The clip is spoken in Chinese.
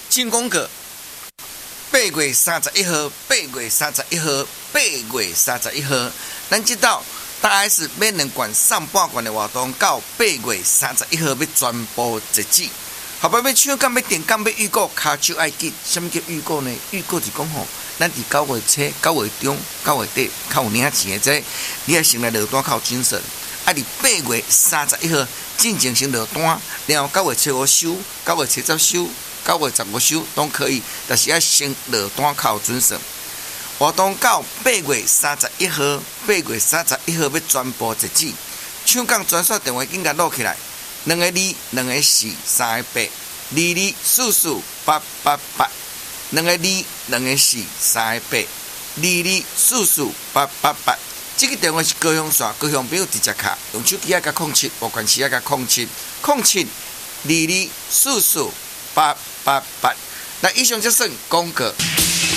进攻阁8月31号，8月31号，8月31号，咱知道大 S 免两冠上半冠的活动到8月31号要全部截止。后摆要抢奖、要定奖、要预购，骹手爱紧。什么叫预购呢？预购是讲吼，咱伫9月初、9月中、9月底较有领钱的这，你要先来落单较有精神。啊，伫8月31号进前先落单，然后9月初5收，9月初10收，9月15收都可以，但是要先落单较有准绳。活动到8月31号，8月31号要全部截止。抢奖专线电话紧甲录起来，2个2、2个4、3个8、2244 888，2个2、2个4、3个8、2244 888。这个电话是高雄线，高雄朋友直接卡，用手机啊甲07，无关系啊甲07 2244 888。那以上就算广告。